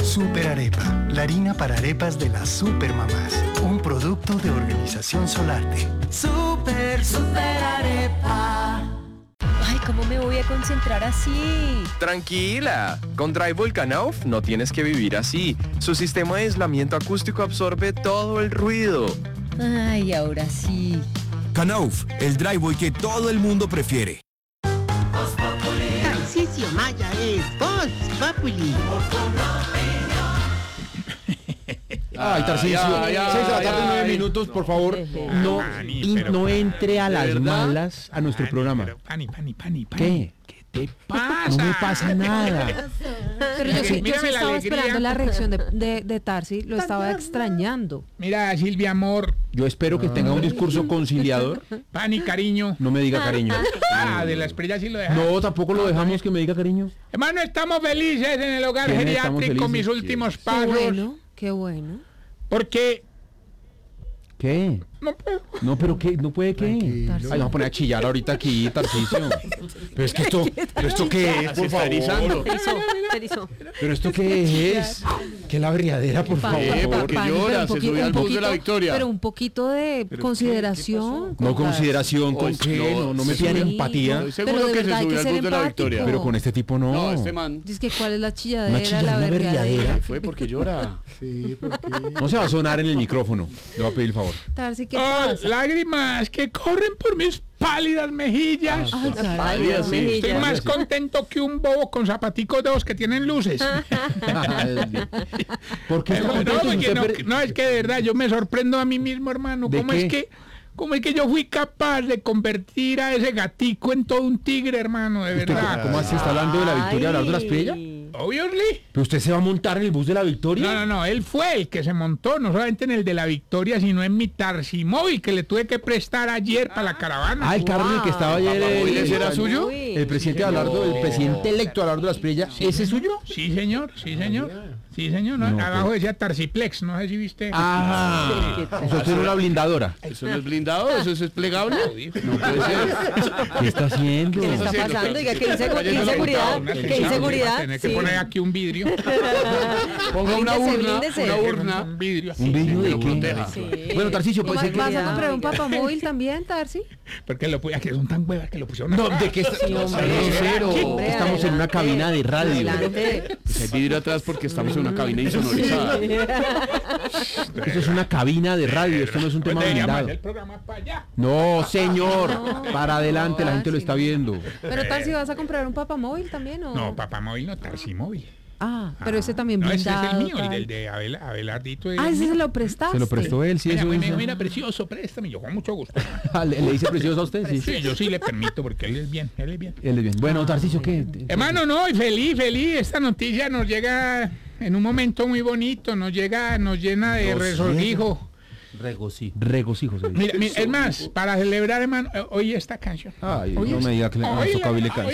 Super Arepa, la harina para arepas de las supermamás. Un producto de Organización Solarte. Super Arepa. Ay, ¿cómo me voy a concentrar así? Tranquila, con Dry Volcanoff no tienes que vivir así. Su sistema de aislamiento acústico absorbe todo el ruido. Ay, ahora sí. Knauf, el driveway que todo el mundo prefiere. Tarcisio Maya es Voz Populi. Ay, Tarcisio, 6 de la tarde, 9 minutos, por favor, no entre a las malas a nuestro programa. Pani. ¿Qué? ¿Qué te pasa? No me pasa nada. Pero yo sí Mírame la estaba alegría. esperando la reacción de Tarsi, lo estaba extrañando. Mira, Silvia, amor, Yo espero que tenga un discurso conciliador. Pani, cariño. No me diga cariño. De la estrella sí lo deja. No, tampoco lo dejamos que me diga cariño. Hermano, estamos felices en el hogar ¿Quiénes estamos geriátrico, felices? mis últimos Qué pasos. bueno, qué bueno. Porque ¿Qué? no puedo. No, pero ¿qué? ¿No puede qué? Ay, vamos a poner a chillar ahorita aquí, Tarcisio. Pero es que ¿esto qué es, por favor? Te erizó. ¿Pero esto qué es? ¿Qué la berriadera, por favor? Porque llora, se subió al bus de la victoria. Pero un poquito de consideración. No consideración, ¿con qué? No me pidan Sí, empatía. no, seguro que se subió al bus de la victoria. Pero con este tipo no. No, este man. Dice que cuál es la Una chilladera, chilladera, la una berriadera. berriadera. Fue porque llora. Sí, porque... No se va a sonar en el micrófono. Le voy a pedir el favor. Tarsi, ¿qué Oh, pasa? lágrimas que corren por mis pálidas mejillas. Ay, Ay, caray. sí. Estoy más contento que un bobo con zapaticos de los que tienen luces. ¿Por qué está No, contento? porque Usted no, es que de verdad yo me sorprendo a mí mismo, hermano. ¿De ¿Cómo qué? cómo es que yo fui capaz de convertir a ese gatico en todo un tigre, hermano? De ¿Usted verdad. ¿Cómo así está hablando de la victoria, hablando de las Priella? Obviously. ¿Pero usted se va a montar en el bus de la victoria? No, él fue el que se montó, no solamente en el de la Victoria, sino en mi Tarsimóvil, que le tuve que prestar ayer para la caravana. Ah, el carro en el que estaba ayer ¿Ese era suyo? Uy. el presidente Abelardo, el presidente electo Abelardo de las Priella. ¿Ese es suyo? Sí, señor. ¿no? No, Abajo decía Tarsiplex, no sé si viste. Ah, usted tiene una blindadora. ¿Eso no es blindado? ¿Eso es plegable? No puede ser. ¿Qué está haciendo? ¿Qué le está pasando? Diga, ¿qué inseguridad? ¿Qué inseguridad? Tener que Sí. poner aquí un vidrio. Ponga una Blíndese. urna. Un vidrio así. ¿Un vidrio de lo qué? proteja. Sí. Bueno, Tarcisio, puede ser que... ¿Vas a comprar un papamóvil también, Tarsi? Porque que son tan huevas que lo pusieron. No, ¿de qué está? Sí, hombre. Grosero. Hombre, Estamos en una cabina de radio. Adelante. Pues hay vidrio atrás porque estamos en una cabina insonorizada. Esto es una cabina de radio, esto no es un tema blindado. El programa para allá. No, señor, para adelante, la gente lo está viendo. Pero Tarsi, ¿vas a comprar un papamóvil también o...? No, Papamóvil no, Tarsimóvil. Ah, pero ese también No, ese blindado. es el mío, el tal. del de Abelardito. Ah, ese se lo prestaste. Se lo prestó él, sí, Mira, eso me dice. dijo, mira, precioso, préstame. Yo con mucho gusto. ¿Le dice precioso a usted? Sí. Sí, yo sí le permito porque él es bien. Él es bien. Bueno, Tarcisio, ¿qué? Hermano, no, y feliz. Esta noticia nos llega en un momento muy bonito, nos llena de resolvijo. Regocijo, se dice. Mira, es más, para celebrar, hermano, oye esta canción. Ay, Oye no me diga que le oye, tocaba